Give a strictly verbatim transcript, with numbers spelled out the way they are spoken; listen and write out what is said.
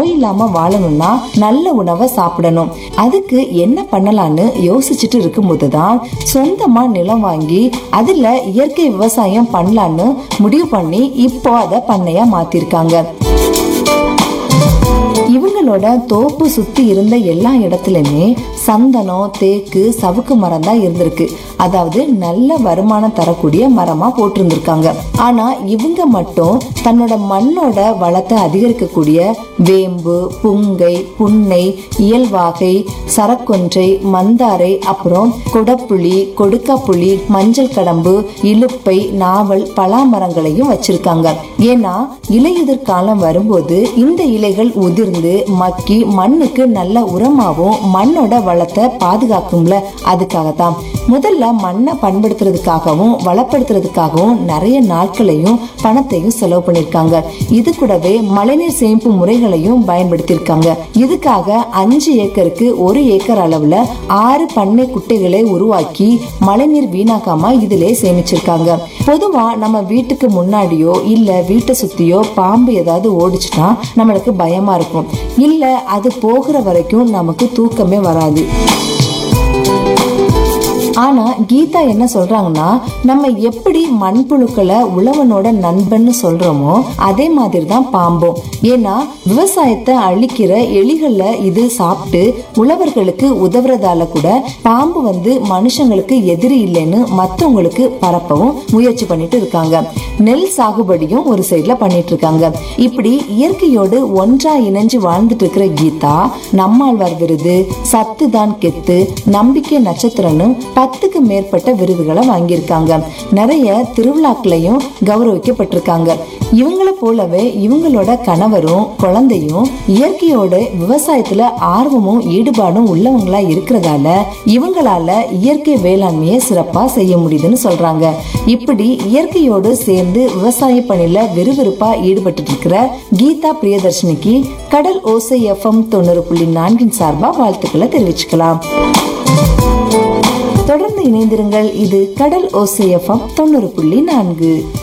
நோய் இல்லாம வாழணும்னா நல்ல உணவை சாப்பிடணும். அதுக்கு என்ன பண்ணலான்னு யோசிச்சுட்டு இருக்கும் போதுதான் சொந்தமா நிலம் வாங்கி அதுல இயற்கை விவசாயம் பண்ணலான்னு முடிவு பண்ணி இப்போ அதை பண்ணையா மாத்திருக்காங்க. இவங்களோட தோப்பு சுத்தி இருந்த எல்லா இடத்துலயுமே சந்தனம், தேக்கு, சவுக்கு மரம் தான் இருந்திருக்கு. அதாவது நல்ல வருமானம் தரக்கூடிய மரமா போட்டிருந்திருக்காங்க. ஆனா இவங்க மட்டும் தன்னோட மண்ணோட வளத்தை அதிகரிக்கக்கூடிய வேம்பு, புங்கை, புன்னை, இயல்வாகை, சரக்கொன்றை, மந்தாரை, அப்புறம் கொடப்புளி, கொடுக்காப்புளி, மஞ்சள் கடம்பு, இலுப்பை, நாவல், பலாமரங்களையும் வச்சிருக்காங்க. ஏன்னா இலையுதிர் காலம் வரும்போது இந்த இலைகள் உதிர்ந்து மக்கி மண்ணுக்கு நல்ல உரமாவும் மண்ணோட வளத்தை பாதுகாக்கும்ல, அதுக்காகத்தான். முதல்ல மண்ணை பண்படுத்துறதுக்காகவும் வளப்படுத்துறதுக்காகவும் நிறைய நாட்களையும் பணத்தையும் செலவு பண்ணிருக்காங்க. இது கூடவே மழைநீர் சேமிப்பு முறைகளையும் பயன்படுத்தியிருக்காங்க. இதுக்காக அஞ்சு ஏக்கருக்கு ஒரு ஏக்கர் அளவுல ஆறு பண்ணை குட்டைகளை உருவாக்கி மழைநீர் வீணாக்காம இதிலே சேமிச்சிருக்காங்க. பொதுவா நம்ம வீட்டுக்கு முன்னாடியோ இல்ல வீட்டை சுத்தியோ பாம்பு ஏதாவது ஓடிச்சுன்னா நம்மளுக்கு பயமா இருக்கும். இல்ல அது போகிற வரைக்கும் நமக்கு தூக்கமே வராது. ஆனா கீதா என்ன சொல்றாங்கன்னா, நம்ம எப்படி மண்புழுக்களை உழவனோட நண்பன்னு சொல்றோமோ அதே மாதிரி தான் பாம்பும். ஏன்னா விவசாயத்தை அழிக்கிற எலிகளை இது சாப்பிட்டு உழவர்களுக்கு உதவுறதால கூட பாம்பு வந்து மனுஷங்களுக்கு எதிரி இல்லைன்னு மத்தவங்களுக்கு பரப்பவும் முயற்சி பண்ணிட்டு இருக்காங்க. நெல் சாகுபடியும் ஒரு சைட்ல பண்ணிட்டு இருக்காங்க. இப்படி இயற்கையோடு ஒன்றா இணைஞ்சு வாழ்ந்துட்டு இருக்கிற கீதா நம்மாழ்வார் விருது, சத்துதான் கெத்து, நம்பிக்கை நட்சத்திரம்னு பத்துக்கு மேற்பட்ட விருதுகளை வாங்கியிருக்காங்க. நிறைய திருவிழாக்களையும் கௌரவிக்கப்பட்டிருக்காங்க. இவங்களை போலவே இவங்களோட கணவரும் குழந்தையும் இயற்கையோட விவசாயத்துல ஆர்வமும் ஈடுபாடும் உள்ளவங்களா இருக்கிறதால இவங்களால இயற்கை வேளாண்மையை சிறப்பா செய்ய முடியுதுன்னு சொல்றாங்க. இப்படி இயற்கையோடு சேர்ந்து விவசாய பணியில விறுவிறுப்பா ஈடுபட்டு இருக்கிற கீதா பிரியதர்ஷினிக்கு கடல் ஓசை எஃப்எம் தொண்ணூறு புள்ளி நான்கின் சார்பா வாழ்த்துக்களை தெரிவிச்சுக்கலாம். தொடர்ந்து இணைந்திருங்கள். இது கடல் ஓசை எஃப்எம் தொண்ணூறு புள்ளி நான்கு.